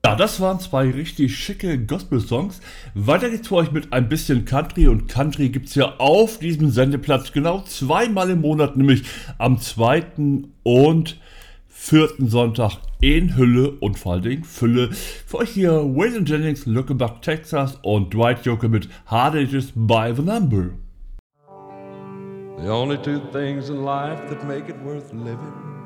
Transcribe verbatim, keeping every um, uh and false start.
Ja, das waren zwei richtig schicke Gospel-Songs. Weiter geht's für euch mit ein bisschen Country. Und Country gibt's ja auf diesem Sendeplatz genau zweimal im Monat, nämlich am zweiten und vierten Sonntag in Hülle und vor allen Dingen Fülle. Für euch hier Waylon Jennings, Luckenbach, Texas und Dwight Yoakam mit Hard Ages by the Number. The only two things in life that make it worth living